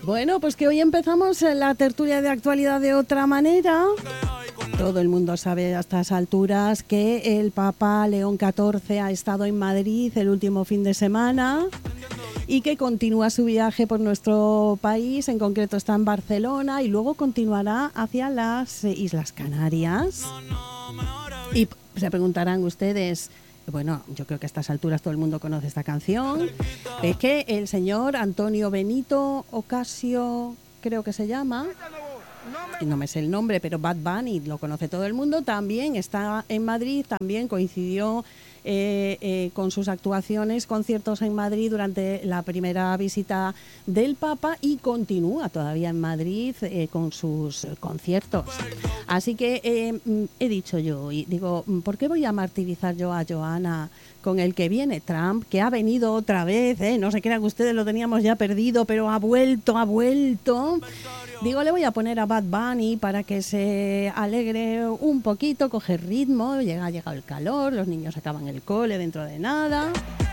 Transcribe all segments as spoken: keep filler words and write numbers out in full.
Bueno, pues que hoy empezamos la tertulia de actualidad de otra manera. Todo el mundo sabe a estas alturas que el Papa León catorce ha estado en Madrid el último fin de semana y que continúa su viaje por nuestro país, en concreto está en Barcelona y luego continuará hacia las Islas Canarias. Y se preguntarán ustedes, bueno, yo creo que a estas alturas todo el mundo conoce esta canción, es que el señor Antonio Benito Ocasio, creo que se llama, no me sé el nombre, pero Bad Bunny lo conoce todo el mundo, también está en Madrid, también coincidió eh, eh, con sus actuaciones, conciertos en Madrid durante la primera visita del Papa y continúa todavía en Madrid eh, con sus conciertos. Así que eh, he dicho yo, y digo, ¿por qué voy a martirizar yo a Joana con el que viene Trump, que ha venido otra vez, eh? No se crean que ustedes lo teníamos ya perdido, pero ha vuelto, ha vuelto. Digo, le voy a poner a Bad Bunny para que se alegre un poquito, coge ritmo, llega, ha llegado el calor, los niños acaban el cole dentro de nada.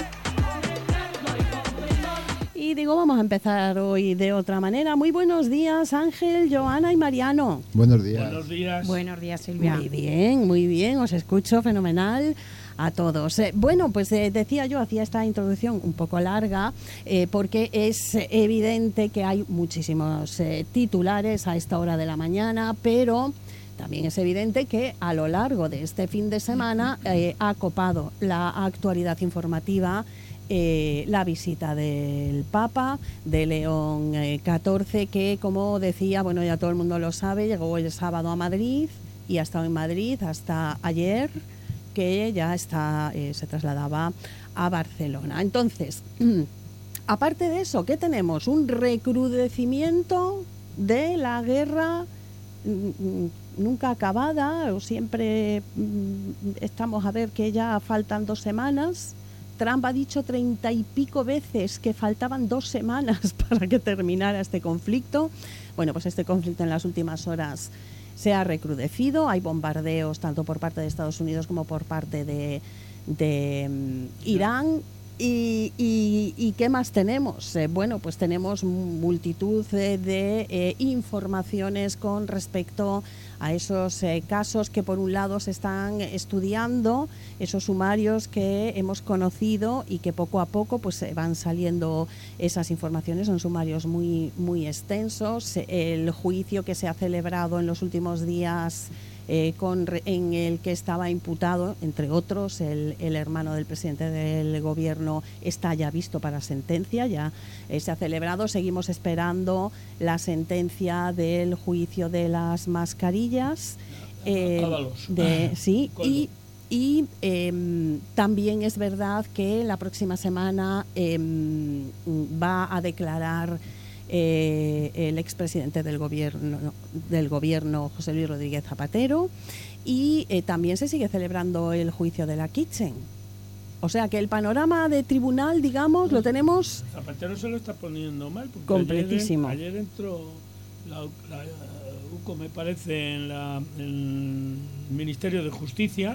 Y digo, vamos a empezar hoy de otra manera. Muy buenos días, Ángel, Joana y Mariano. Buenos días. Buenos días. Buenos días, Silvia. Muy bien, muy bien, os escucho fenomenal a todos. Eh, bueno, pues eh, decía yo, hacía esta introducción un poco larga, eh, porque es evidente que hay muchísimos eh, titulares a esta hora de la mañana, pero también es evidente que a lo largo de este fin de semana eh, ha copado la actualidad informativa Eh, la visita del Papa, de León eh, catorce, que como decía, bueno, ya todo el mundo lo sabe, llegó el sábado a Madrid y ha estado en Madrid hasta ayer, que ya está eh, se trasladaba a Barcelona. Entonces, aparte de eso, ¿qué tenemos? Un recrudecimiento de la guerra nunca acabada, o siempre estamos a ver que ya faltan dos semanas. Trump ha dicho treinta y pico veces que faltaban dos semanas para que terminara este conflicto. Bueno, pues este conflicto en las últimas horas se ha recrudecido. Hay bombardeos tanto por parte de Estados Unidos como por parte de, de um, Irán. Y, y, ¿Y qué más tenemos? Eh, bueno, pues tenemos multitud de, de eh, informaciones con respecto a esos eh, casos que por un lado se están estudiando, esos sumarios que hemos conocido y que poco a poco pues van saliendo esas informaciones. Son sumarios muy, muy extensos. El juicio que se ha celebrado en los últimos días Eh, con, en el que estaba imputado, entre otros, el, el hermano del presidente del gobierno, está ya visto para sentencia, ya eh, se ha celebrado. Seguimos esperando la sentencia del juicio de las mascarillas. Eh, de, sí, y, y eh, también es verdad que la próxima semana eh, va a declarar Eh, el expresidente del gobierno del gobierno José Luis Rodríguez Zapatero, y eh, también se sigue celebrando el juicio de la Kitchen. O sea que el panorama de tribunal, digamos, lo tenemos Zapatero se lo está poniendo mal porque completísimo. Ayer, ayer entró la, la U C O, me parece, en, la, en el Ministerio de Justicia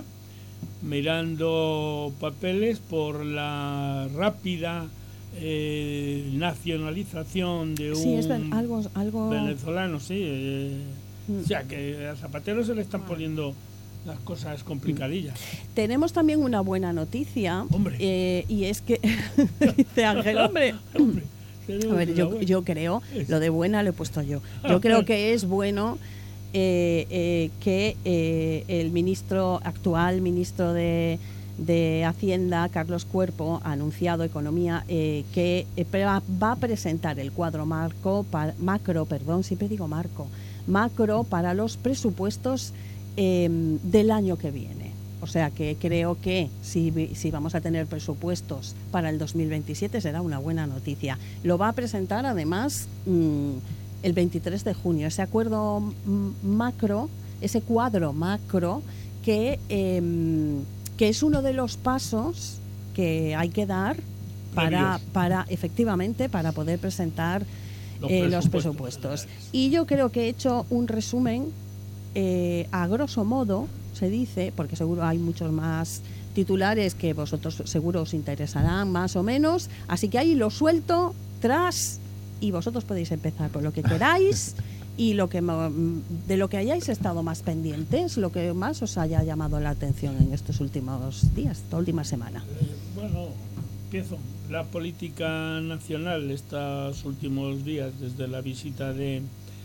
mirando papeles por la rápida Eh, nacionalización de un sí, es ver, algo, algo... venezolano, sí. Eh, mm. O sea, que a Zapatero se le están poniendo las cosas complicadillas. Tenemos también una buena noticia. Hombre. Eh, y es que, dice Ángel, hombre. hombre a ver, yo, yo creo, lo de buena lo he puesto yo. Yo creo que es bueno eh, eh, que eh, el ministro, actual ministro de... de Hacienda, Carlos Cuerpo, ha anunciado Economía eh, que eh, va a presentar el cuadro marco para, macro, perdón, siempre digo marco, macro para los presupuestos eh, del año que viene. O sea que creo que si, si vamos a tener presupuestos para el dos mil veintisiete será una buena noticia. Lo va a presentar además mmm, el veintitrés de junio, ese acuerdo macro, ese cuadro macro que... Eh, que es uno de los pasos que hay que dar para, para efectivamente, para poder presentar los, eh, presupuestos. los presupuestos. Y yo creo que he hecho un resumen, eh, a grosso modo, se dice, porque seguro hay muchos más titulares que vosotros seguro os interesarán más o menos, así que ahí lo suelto tras y vosotros podéis empezar con lo que queráis y lo que de lo que hayáis estado más pendientes, lo que más os haya llamado la atención en estos últimos días, esta última semana. Eh, bueno, empiezo. La política nacional estos últimos días, desde la visita de,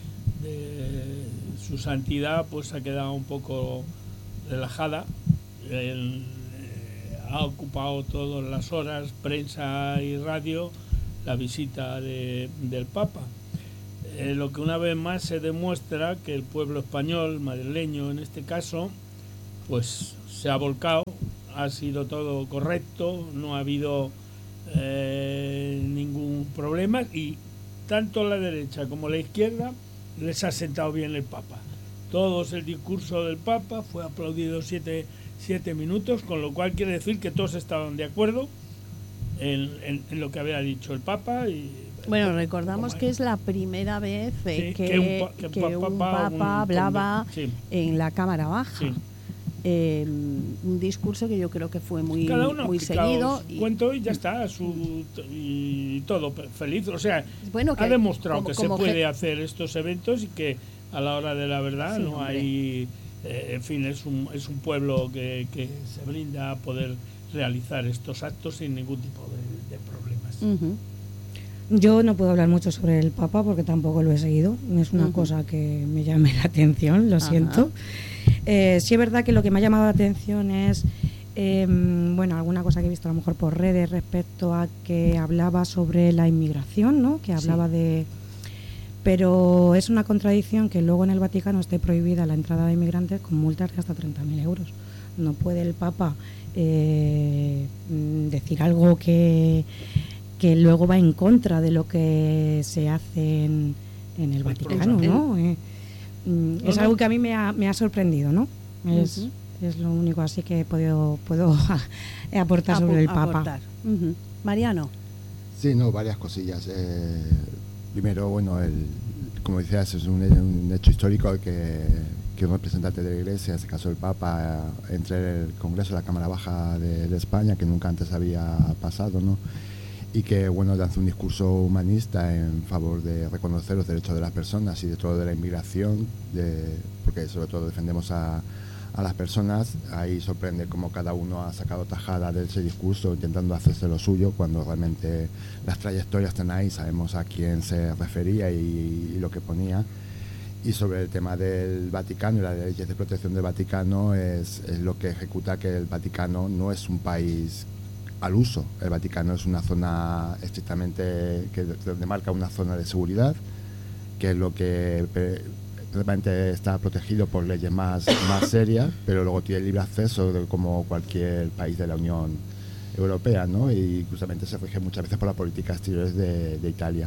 de su santidad, pues ha quedado un poco relajada. El, eh, ha ocupado todas las horas, prensa y radio, la visita de, del Papa. Eh, lo que una vez más se demuestra que el pueblo español, madrileño en este caso, pues se ha volcado, ha sido todo correcto, no ha habido eh, ningún problema y tanto la derecha como la izquierda les ha sentado bien el Papa. Todos el discurso del Papa fue aplaudido siete, siete minutos, con lo cual quiere decir que todos estaban de acuerdo en, en, en lo que había dicho el Papa y bueno, recordamos que es la primera vez eh, sí, que, que un, pa, que que un un papa, papa un, hablaba sí. en la Cámara Baja. Sí. Eh, un discurso que yo creo que fue muy, cada uno muy seguido. Y cuento y ya está, su, y todo feliz. O sea, bueno, que ha demostrado como, que como se puede que, hacer estos eventos y que a la hora de la verdad sí, no hombre. hay... Eh, en fin, es un, es un pueblo que, que se brinda a poder realizar estos actos sin ningún tipo de, de problemas. Uh-huh. Yo no puedo hablar mucho sobre el Papa porque tampoco lo he seguido, no es una uh-huh. cosa que me llame la atención, lo uh-huh. siento. Eh, sí es verdad que lo que me ha llamado la atención es, eh, bueno, alguna cosa que he visto a lo mejor por redes respecto a que hablaba sobre la inmigración, ¿no? Que hablaba sí. de... Pero es una contradicción que luego en el Vaticano esté prohibida la entrada de inmigrantes con multas de hasta treinta mil euros. No puede el Papa eh, decir algo que... que luego va en contra de lo que se hace en, en el Vaticano, ¿no? Eh, mm, es algo que a mí me ha, me ha sorprendido, ¿no? Es, uh-huh. es lo único así que puedo, puedo aportar Apo- sobre el Papa. Uh-huh. Mariano. Sí, no, varias cosillas. Eh, primero, bueno, el, como decías, es un, un hecho histórico que, que un representante de la Iglesia, en este caso el Papa, entre el Congreso, la Cámara Baja de, de España, que nunca antes había pasado, ¿no? Y que bueno lanza un discurso humanista en favor de reconocer los derechos de las personas y de todo de la inmigración, de, porque sobre todo defendemos a, a las personas. Ahí sorprende cómo cada uno ha sacado tajada de ese discurso intentando hacerse lo suyo, cuando realmente las trayectorias están ahí, sabemos a quién se refería y, y lo que ponía. Y sobre el tema del Vaticano y las leyes de protección del Vaticano, es, es lo que ejecuta que el Vaticano no es un país al uso. El Vaticano es una zona estrictamente que demarca una zona de seguridad, que es lo que realmente está protegido por leyes más, más serias, pero luego tiene libre acceso de, como cualquier país de la Unión Europea, ¿no? Y justamente se rige muchas veces por la política exterior de, de Italia.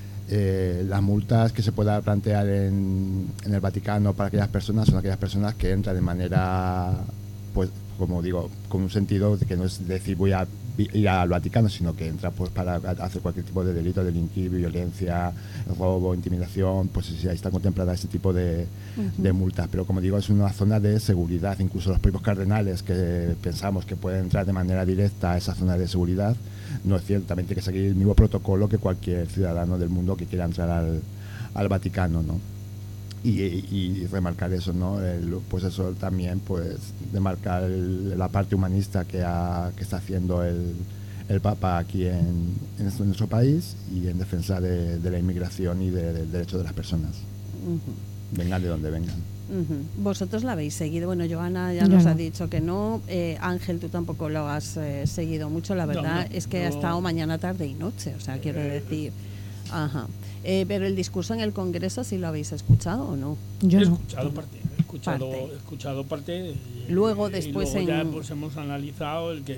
Eh, las multas que se pueda plantear en, en el Vaticano para aquellas personas son aquellas personas que entran de manera, pues como digo, con un sentido de que no es decir voy a ir al Vaticano, sino que entra pues para hacer cualquier tipo de delito, delinquir, violencia, robo, intimidación, pues sí, ahí están contempladas ese tipo de, uh-huh. de multas. Pero como digo, es una zona de seguridad. Incluso los propios cardenales que pensamos que pueden entrar de manera directa a esa zona de seguridad, no es cierto, también tiene que seguir el mismo protocolo que cualquier ciudadano del mundo que quiera entrar al, al Vaticano, ¿no? Y, y, y remarcar eso, ¿no? El, pues eso también, pues demarcar el, la parte humanista que, ha, que está haciendo el, el Papa aquí en, en, nuestro, en nuestro país y en defensa de, de la inmigración y de, del derecho de las personas. Uh-huh. Vengan de donde vengan. Uh-huh. Vosotros la habéis seguido. Bueno, Joana ya no. nos ha dicho que no. Eh, Ángel, tú tampoco lo has eh, seguido mucho. La verdad no, no, es que no. ha estado mañana, tarde y noche. O sea, quiero decir... Ajá. Eh, pero el discurso en el Congreso, ¿sí lo habéis escuchado o no? Yo he escuchado no. parte, he escuchado parte. He escuchado parte y, luego después y luego en... ya pues hemos analizado el que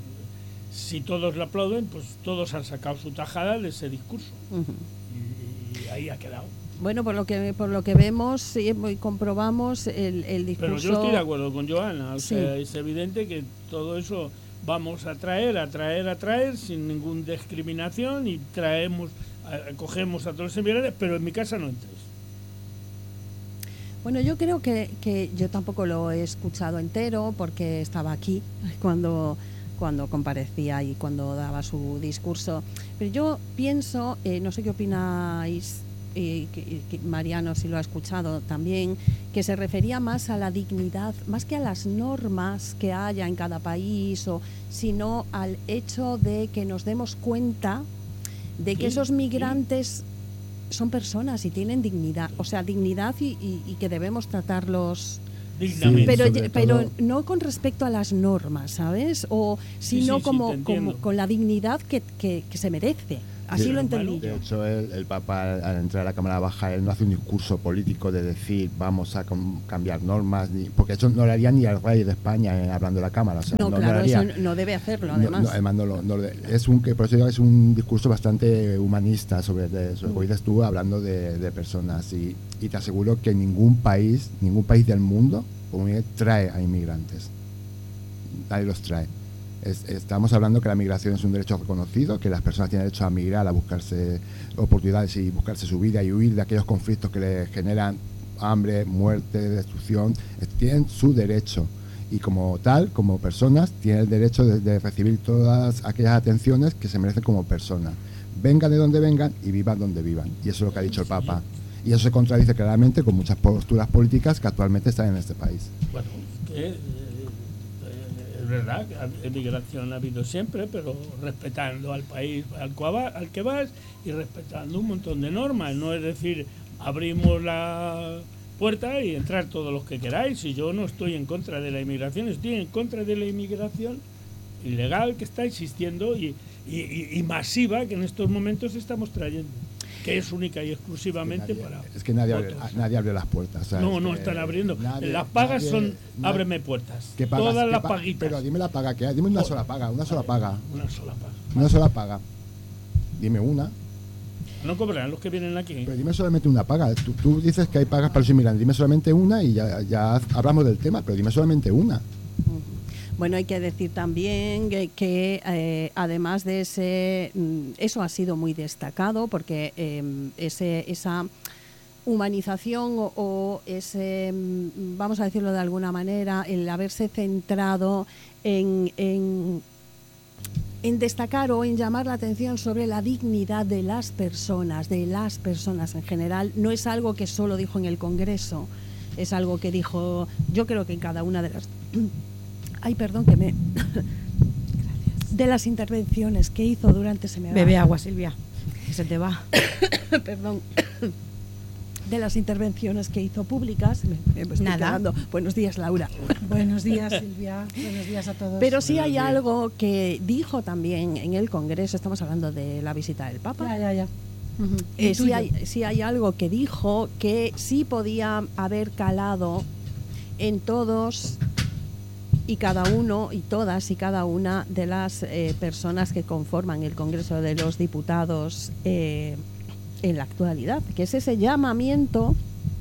si todos lo aplauden, pues todos han sacado su tajada de ese discurso. Uh-huh. y, y ahí ha quedado. Bueno, por lo que por lo que vemos y comprobamos el, el discurso... Pero yo estoy de acuerdo con Joana, o sí. sea, es evidente que todo eso vamos a traer, a traer, a traer sin ninguna discriminación y traemos... Cogemos a todos los inmigrantes, pero en mi casa no entréis. Bueno, yo creo que, que yo tampoco lo he escuchado entero porque estaba aquí cuando cuando comparecía y cuando daba su discurso. Pero yo pienso, eh, no sé qué opináis, eh, que, que Mariano si lo ha escuchado también, que se refería más a la dignidad, más que a las normas que haya en cada país, o, sino al hecho de que nos demos cuenta de que Sí, esos migrantes sí. son personas y tienen dignidad, o sea, dignidad y, y, y que debemos tratarlos dignamente. pero, sobre pero todo- no con respecto a las normas, ¿sabes? O Sí, sino sí, sí, como, te entiendo. como con la dignidad que, que, que se merece. Así Sí, lo bueno, entendí De yo. hecho, el, el Papa, al entrar a la Cámara Baja, él no hace un discurso político de decir vamos a com- cambiar normas, ni, porque eso no lo haría ni al rey de España eh, hablando de la Cámara. O sea, No, no, claro, no lo haría. eso no debe hacerlo, No, además. no, además no lo- no lo- es un que por eso digo que es un discurso bastante humanista sobre, de- sobre Mm. como dices tú, hablando de, de personas, y, y te aseguro que ningún país ningún país del mundo como bien, trae a inmigrantes, nadie los trae. Es, estamos hablando que la migración es un derecho reconocido, que las personas tienen derecho a migrar, a buscarse oportunidades y buscarse su vida y huir de aquellos conflictos que les generan hambre, muerte, destrucción. Es- tienen su derecho y como tal, como personas, tienen el derecho de, de recibir todas aquellas atenciones que se merecen como personas. Vengan de donde vengan y vivan donde vivan. Y eso es lo que ha dicho el Papa. Y eso se contradice claramente con muchas posturas políticas que actualmente están en este país. Bueno, que, eh, es verdad que emigración ha habido siempre, pero respetando al país al, cual, al que vas y respetando un montón de normas. No es decir, abrimos la puerta y entrar todos los que queráis. Y yo no estoy en contra de la inmigración, estoy en contra de la inmigración ilegal que está existiendo y, y, y, y masiva que en estos momentos estamos trayendo, que es única y exclusivamente nadie, para es que nadie abre, votos. nadie abre las puertas. ¿sabes? No, no Que están abriendo. nadie- las pagas nadie- son nadie- ábreme puertas. ¿Qué pagas? Todas ¿Qué las pa- paguitas. Pero dime la paga que hay, dime una Joder. sola paga, una sola paga, Una sola paga. una sola paga. Dime una, No cobrarán los que vienen aquí. pero dime solamente una paga. Tú, tú dices que hay pagas para los inmigrantes, dime solamente una y ya, ya hablamos del tema, pero dime solamente una. Bueno, hay que decir también que, que, eh, además de ese, mm, eso ha sido muy destacado porque eh, ese, esa humanización o, o ese, mm, vamos a decirlo de alguna manera, el haberse centrado en, en, en destacar o en llamar la atención sobre la dignidad de las personas, de las personas en general, no es algo que solo dijo en el Congreso, es algo que dijo, yo creo que en cada una de las... Ay, perdón, que me... de las intervenciones que hizo durante... Se me va. Bebe agua, Silvia, que se te va. Perdón. De las intervenciones que hizo públicas. Me, me estoy Nada. quedando. Buenos días, Laura. Buenos días, Silvia. Buenos días a todos. Pero sí Buenos hay días. algo que dijo también en el Congreso, estamos hablando de la visita del Papa. Ya, ya, ya. Eh, sí, Intuyo. hay, sí hay algo que dijo que sí podía haber calado en todos y cada uno y todas y cada una de las eh, personas que conforman el Congreso de los Diputados eh, en la actualidad, que es ese llamamiento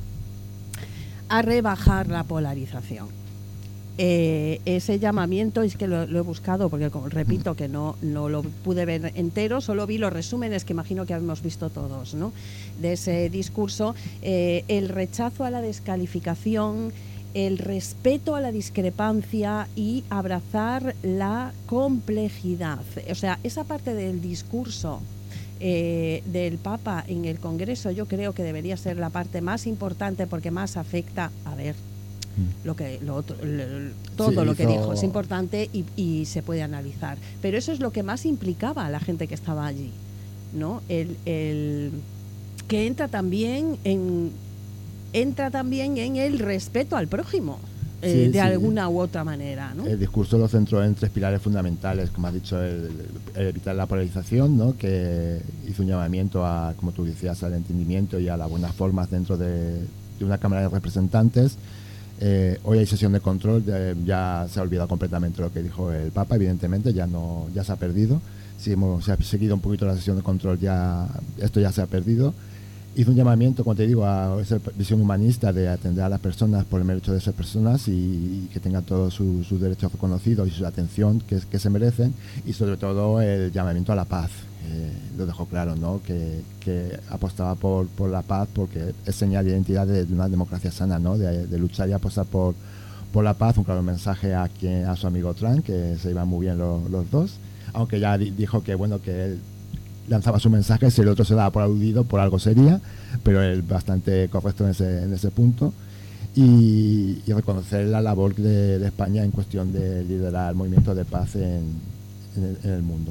a rebajar la polarización. Eh, ese llamamiento es que lo, lo he buscado porque, como repito, que no, no lo pude ver entero, solo vi los resúmenes que imagino que hemos visto todos, ¿no?, de ese discurso. Eh, el rechazo a la descalificación, el respeto a la discrepancia y abrazar la complejidad. O sea, esa parte del discurso eh, del Papa en el Congreso yo creo que debería ser la parte más importante porque más afecta, a ver, lo que lo otro, lo- todo Sí, lo que hizo- dijo es importante y, y se puede analizar, pero eso es lo que más implicaba a la gente que estaba allí, ¿no? El, el que entra también en entra también en el respeto al prójimo, eh, Sí, de sí. alguna u otra manera, ¿no? El discurso lo centró en tres pilares fundamentales, como has dicho, el, el evitar la polarización, ¿no?, que hizo un llamamiento a, como tú decías, al entendimiento y a las buenas formas dentro de, de una Cámara de Representantes. Eh, hoy hay sesión de control, ya, ya se ha olvidado completamente lo que dijo el Papa, evidentemente, ya no ya se ha perdido. Si hemos, si ha seguido un poquito la sesión de control, ya esto ya se ha perdido. Hizo un llamamiento, como te digo, a esa visión humanista de atender a las personas por el mérito de ser personas y, y que tengan todos sus sus derechos reconocidos y su atención que, que se merecen, y sobre todo el llamamiento a la paz. Eh, lo dejó claro, ¿no?, que, que apostaba por, por la paz porque es señal de identidad de, de una democracia sana, ¿no?, de, de luchar y apostar por, por la paz, un claro mensaje a quien, a su amigo Trump, que se iban muy bien lo, los dos, aunque ya di, dijo que bueno que él lanzaba su mensaje, si el otro se daba por aludido, por algo sería, pero él bastante correcto en ese, en ese punto. Y, y reconocer la labor de, de España en cuestión de liderar el movimiento de paz en, en, el, en el mundo.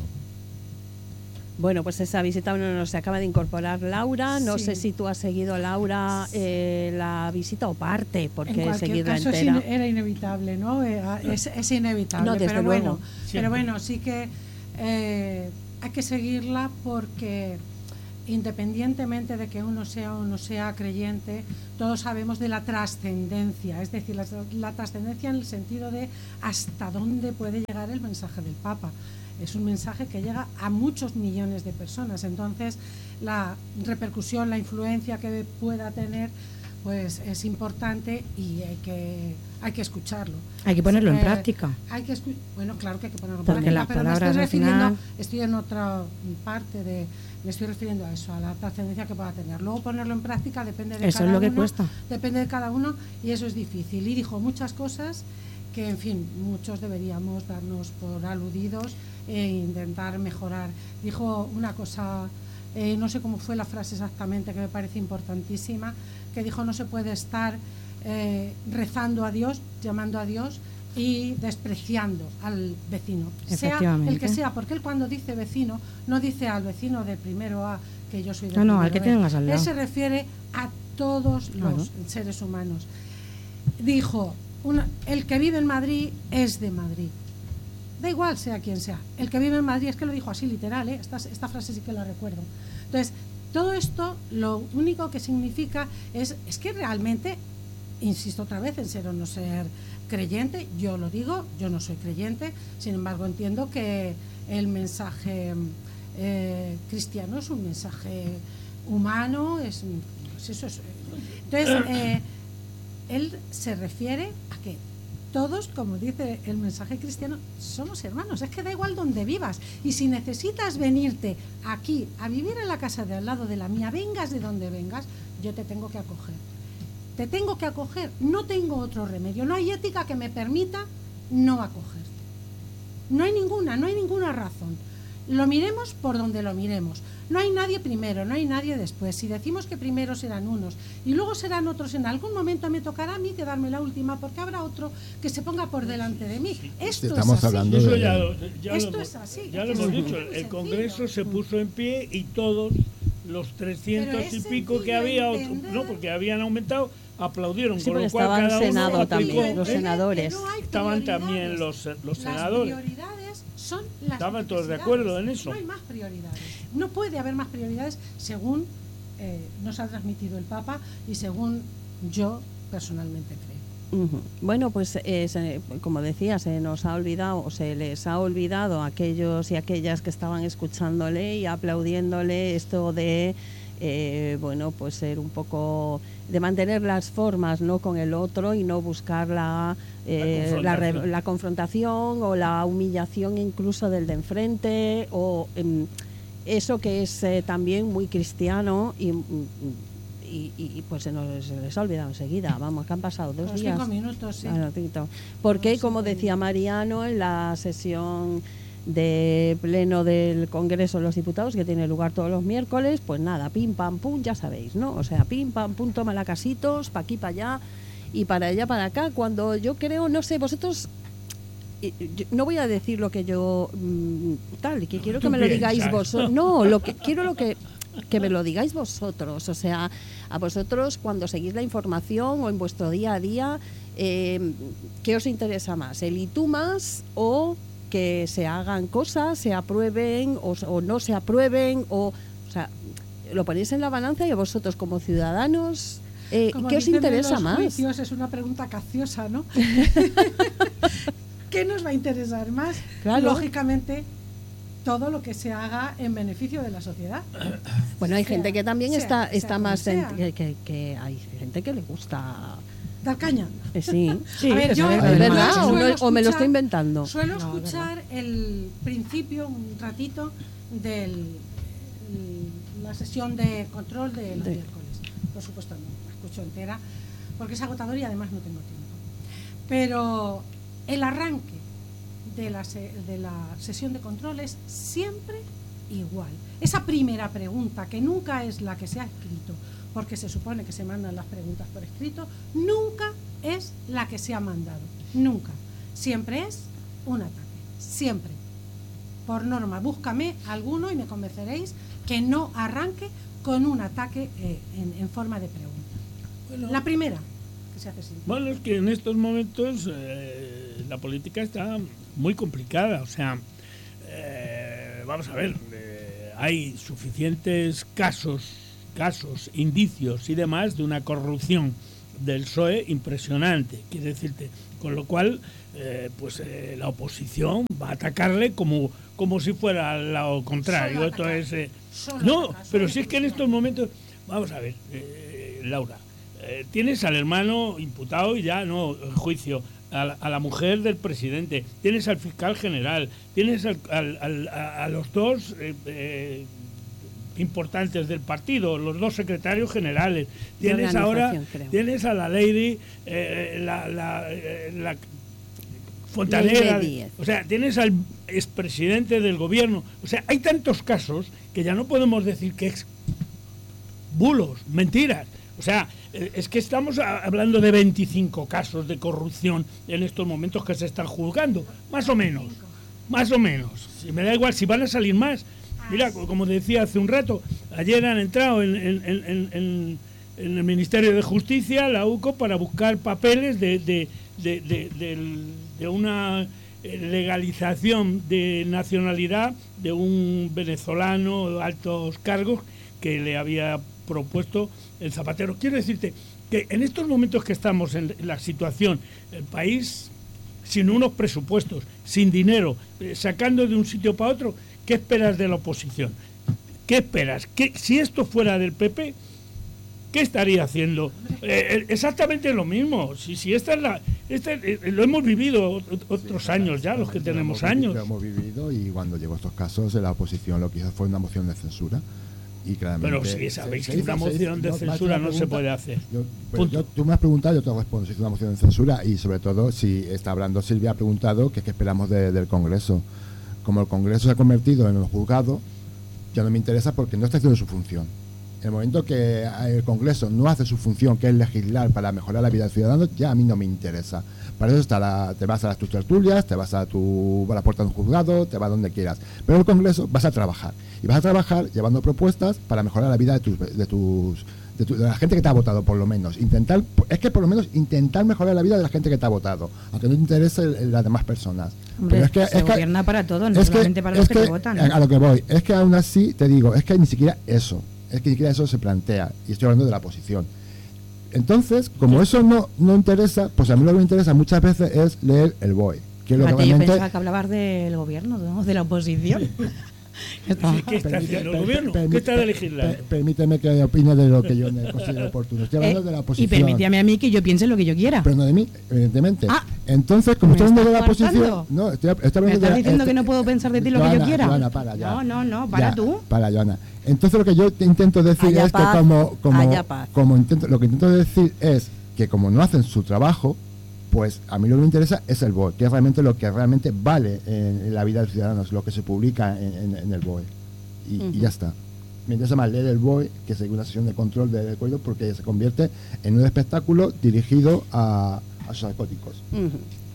Bueno, pues esa visita, bueno, nos se acaba de incorporar Laura. No sí. sé si tú has seguido, Laura, eh, la visita o parte, porque he seguido caso entera. Es in, era inevitable, ¿no? Es, es inevitable. No, desde pero luego. bueno, pero bueno, sí que eh, hay que seguirla porque independientemente de que uno sea o no sea creyente, todos sabemos de la trascendencia, es decir, la, la trascendencia en el sentido de hasta dónde puede llegar el mensaje del Papa. Es un mensaje que llega a muchos millones de personas, entonces la repercusión, la influencia que pueda tener, pues es importante y hay que hay que escucharlo. Hay que ponerlo eh, en práctica. Hay que bueno, claro que hay que ponerlo en Porque práctica, las pero palabras me estoy al refiriendo, final... estoy en otra parte de, me estoy refiriendo a eso, a la trascendencia que pueda tener. Luego ponerlo en práctica depende de eso cada es lo que uno, cuesta. Depende de cada uno y eso es difícil. Y dijo muchas cosas que, en fin, muchos deberíamos darnos por aludidos e intentar mejorar. Dijo una cosa, eh, no sé cómo fue la frase exactamente, que me parece importantísima, que dijo: no se puede estar eh, rezando a Dios, llamando a Dios y despreciando al vecino, sea el que sea, porque él cuando dice vecino no dice al vecino del primero A, que yo soy del no, no, primero al que B. tengas al lado. Él se refiere a todos los uh-huh. seres humanos. Dijo: una, el que vive en Madrid es de Madrid, da igual sea quien sea, el que vive en Madrid, es que lo dijo así literal, ¿eh? esta, esta frase sí que la recuerdo. Entonces, todo esto lo único que significa es, es que realmente, insisto otra vez en ser o no ser creyente, yo lo digo, yo no soy creyente, sin embargo entiendo que el mensaje eh, cristiano es un mensaje humano, es, pues eso es, entonces eh, él se refiere a que todos, como dice el mensaje cristiano, somos hermanos, es que da igual donde vivas, y si necesitas venirte aquí a vivir en la casa de al lado de la mía, vengas de donde vengas, yo te tengo que acoger. Te tengo que acoger, no tengo otro remedio, no hay ética que me permita no acogerte. No hay ninguna, no hay ninguna razón. Lo miremos por donde lo miremos. No hay nadie primero, no hay nadie después. Si decimos que primero serán unos y luego serán otros, en algún momento me tocará a mí quedarme la última porque habrá otro que se ponga por delante de mí. Esto Estamos es así. hablando Eso de... ya, ya Esto lo, es así. ya lo hemos dicho. El Congreso se puso en pie y todos los trescientos y pico que había, no, porque habían aumentado, aplaudieron. Sí, con porque lo cual estaban cada Senado uno también, aplicó, los ¿eh? senadores. No estaban también los, los senadores. Las prioridades son las Estaban todos de acuerdo en eso. No hay más prioridades. No puede haber más prioridades según eh, nos ha transmitido el Papa y según yo personalmente creo. Uh-huh. Bueno, pues eh, se, como decía, se nos ha olvidado, o se les ha olvidado a aquellos y aquellas que estaban escuchándole y aplaudiéndole esto de Eh, bueno, pues ser un poco de mantener las formas, ¿no?, con el otro y no buscar la, eh, la, confrontación. La, la confrontación o la humillación incluso del de enfrente o eh, eso que es eh, también muy cristiano y, y, y pues se, nos, se les ha olvidado enseguida. Vamos, que han pasado dos Los días. Cinco minutos, sí. Porque, como decía Mariano, en la sesión de pleno del Congreso de los Diputados, que tiene lugar todos los miércoles, pues nada, pim pam pum, ya sabéis, ¿no? O sea, pim pam pum, toma la casitos, pa' aquí, pa' allá y para allá, para acá, cuando yo creo, no sé, vosotros, yo no voy a decir lo que yo mmm, tal, que quiero que me lo digáis vosotros, no, lo que quiero lo que que me lo digáis vosotros, o sea, a vosotros cuando seguís la información o en vuestro día a día, eh, ¿qué os interesa más? ¿El y tú más o que se hagan cosas, se aprueben o, o no se aprueben, o, o sea, lo ponéis en la balanza y a vosotros como ciudadanos, eh, ¿qué os interesa los más? Juicios, es una pregunta capciosa, ¿no? ¿Qué nos va a interesar más? Claro. Lógicamente, todo lo que se haga en beneficio de la sociedad. Bueno, hay sea, gente que también sea, está, sea está más, sea. que, que, que hay gente que le gusta... ¿Dar caña? Eh, sí, sí, a ver, yo, es verdad, o, no, escuchar, o me lo estoy inventando. Suelo no, escuchar el principio, un ratito, de la sesión de control de los de. miércoles. Por supuesto, no la escucho entera, porque es agotador y además no tengo tiempo. Pero el arranque de la, se, de la sesión de control es siempre igual. Esa primera pregunta, que nunca es la que se ha escrito, porque se supone que se mandan las preguntas por escrito, nunca es la que se ha mandado. Nunca. Siempre es un ataque. Siempre. Por norma, búscame alguno y me convenceréis que no arranque con un ataque eh, en, en forma de pregunta. Bueno, la primera que se hace siempre. Bueno, es que en estos momentos eh, la política está muy complicada. O sea, eh, vamos a ver, eh, hay suficientes casos, casos, indicios y demás de una corrupción del P S O E impresionante. Quiere decirte, con lo cual, eh, pues eh, la oposición va a atacarle como como si fuera al lado contrario. Esto es, eh, no, pero si es que en estos momentos, vamos a ver, eh, Laura, eh, tienes al hermano imputado y ya no en juicio, a la, a la mujer del presidente, tienes al fiscal general, tienes al, al, al, a, a los dos eh, eh, importantes del partido, los dos secretarios generales, tienes ahora, creo. tienes a la lady, eh, la, la, eh, la Fontanera, o sea, tienes al expresidente del gobierno, o sea, hay tantos casos que ya no podemos decir que es bulos, mentiras, o sea, es que estamos hablando de veinticinco casos de corrupción en estos momentos que se están juzgando, más o menos, más o menos, si me da igual si van a salir más. Mira, como decía hace un rato, ayer han entrado en, en, en, en, en el Ministerio de Justicia, la U C O, para buscar papeles de, de, de, de, de, de una legalización de nacionalidad de un venezolano de altos cargos que le había propuesto el Zapatero. Quiero decirte que en estos momentos que estamos en la situación, el país sin unos presupuestos, sin dinero, eh, sacando de un sitio para otro, ¿qué esperas de la oposición? ¿Qué esperas? ¿Qué, si esto fuera del P P, ¿qué estaría haciendo? Eh, exactamente lo mismo. Si, si esta es la, esta, eh, lo hemos vivido otros sí, años ya, los que tenemos lo hemos, años. Lo hemos vivido y cuando llegó a estos casos, la oposición lo que hizo fue una moción de censura. Y claramente, pero si sabéis se, que se una hizo, moción hizo, de no, censura no se puede hacer. Yo, yo, tú me has preguntado, yo te respondo. Se hizo una moción de censura y sobre todo, si está hablando Silvia, ha preguntado que qué esperamos de, del Congreso. Como el Congreso se ha convertido en un juzgado, ya no me interesa porque no está haciendo su función. En el momento que el Congreso no hace su función, que es legislar para mejorar la vida del ciudadano, ya a mí no me interesa. Para eso está la, te vas a las tus tertulias, te vas a, tu, a la puerta de un juzgado, te vas donde quieras. Pero en el Congreso vas a trabajar. Y vas a trabajar llevando propuestas para mejorar la vida de tus, de tus de, tu, de la gente que te ha votado, por lo menos. Intentar, es que por lo menos intentar mejorar la vida de la gente que te ha votado, aunque no te interese las demás personas. Hombre, pero es que, se es gobierna que, para todo, no solamente que, para los que, que te votan. A, a lo que voy, es que aún así, te digo, es que ni siquiera eso, es que ni siquiera eso se plantea, y estoy hablando de la oposición. Entonces, como sí. eso no, no interesa, pues a mí lo que me interesa muchas veces es leer el B O E. Que lo que realmente... Yo pensaba que hablabas del gobierno, ¿no? De la oposición. ¿Qué está haciendo el gobierno? ¿Qué está de legislar? Per, permíteme que opine de lo que yo considero oportuno. Estoy hablando eh, de la oposición. Y permíteme a mí que yo piense lo que yo quiera. Pero no de mí, evidentemente. Ah, entonces, como estoy hablando de la oposición... No, estoy, estoy hablando ¿Me estás de, diciendo este, que no puedo pensar de ti lo Joana, que yo quiera? Joana, para, ya. No, no, no, para ya, tú. Para, Joana. Entonces lo que yo te intento decir Haya es paz, que como... como, paz. como intento, lo que intento decir es que como no hacen su trabajo, pues a mí lo que me interesa es el B O E, que es realmente lo que realmente vale en, en la vida de los ciudadanos, lo que se publica en, en, en el B O E. Y, uh-huh. y ya está. Me interesa más leer el B O E que seguir una sesión de control del acuerdo, porque se convierte en un espectáculo dirigido a, a los narcóticos. Uh-huh.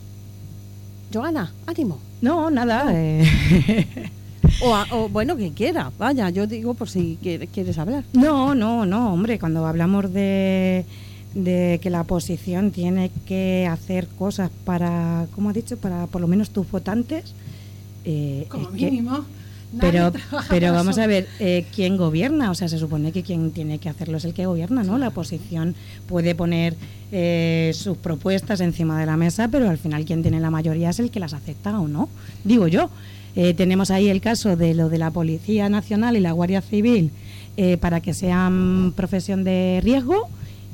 Joana, ánimo. No, nada. No. Eh. O, a, o bueno, quien quiera, vaya, yo digo por si quieres, quieres hablar. No, no, no, hombre, cuando hablamos de, de que la oposición tiene que hacer cosas para, ¿cómo has dicho?, para por lo menos tus votantes. Eh, Como es mínimo. Que, pero pero vamos a ver, eh, ¿quién gobierna? O sea, se supone que quien tiene que hacerlo es el que gobierna, ¿no? La oposición puede poner eh, sus propuestas encima de la mesa, pero al final quien tiene la mayoría es el que las acepta o no, digo yo. Eh, tenemos ahí el caso de lo de la Policía Nacional y la Guardia Civil eh, para que sean profesión de riesgo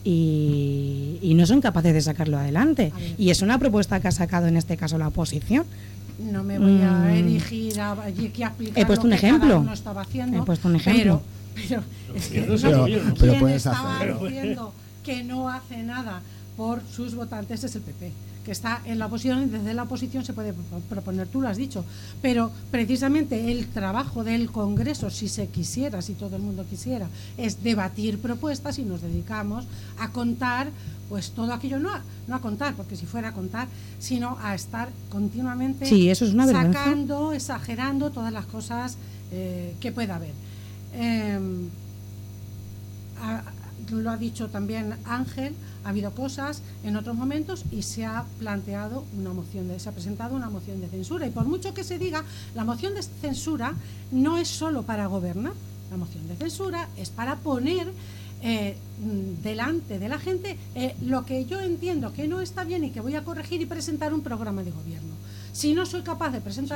y, y no son capaces de sacarlo adelante. Y es una propuesta que ha sacado en este caso la oposición. No me voy a erigir a, aquí a explicar He puesto lo un que ejemplo. cada uno estaba haciendo. He puesto un ejemplo. Pero, pero, es que pero, no, pero, ¿quién puedes estaba hacer. diciendo que no hace nada por sus votantes es el P P, que está en la oposición, y desde la oposición se puede proponer, tú lo has dicho, pero precisamente el trabajo del Congreso, si se quisiera, si todo el mundo quisiera, es debatir propuestas, y nos dedicamos a contar pues todo aquello, no a, no a contar, porque si fuera a contar, sino a estar continuamente sí, eso es una sacando, exagerando todas las cosas eh, que pueda haber. Eh, a, lo ha dicho también Ángel, ha habido cosas en otros momentos y se ha planteado una moción de, se ha presentado una moción de censura, y por mucho que se diga, la moción de censura no es solo para gobernar, la moción de censura es para poner eh, delante de la gente eh, lo que yo entiendo que no está bien y que voy a corregir, y presentar un programa de gobierno. Si no soy capaz de presentar